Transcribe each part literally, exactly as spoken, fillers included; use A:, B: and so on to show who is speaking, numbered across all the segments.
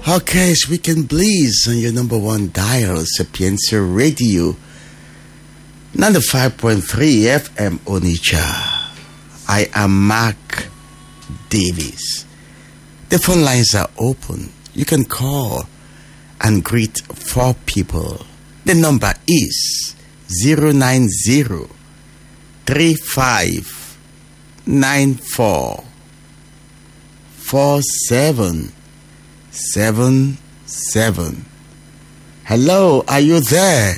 A: Okay, so we can please on your number one dial, Sapienza Radio, ninety-five point three F M Onitsha. I am Mark Davis. The phone lines are open. You can call and greet four people. The number is zero nine zero three five nine four four seven seven seven. Hello, are you there?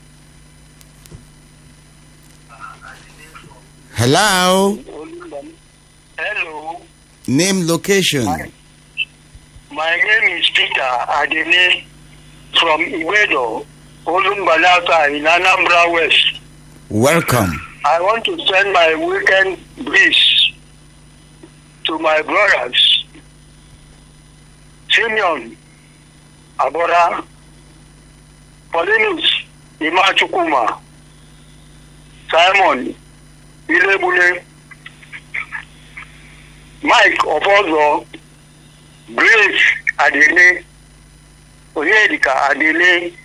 A: Hello.
B: Hello.
A: Name, location.
B: My, my name is Peter Adene from Iwedo, Olumbalaka in Anambra West.
A: Welcome.
B: I want to send my weekend bliss to my brothers, Simeon Abora, Paulinus Imachukuma, Simon Ilebule, Mike Ofozo, Grace Adele, Onyedika Adele,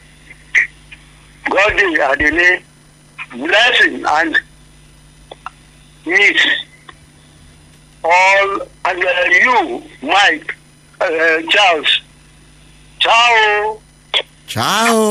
B: Goddy Adele, Blessing and Miss, all, and uh, you, Mike, uh, Charles. Ciao.
A: Ciao.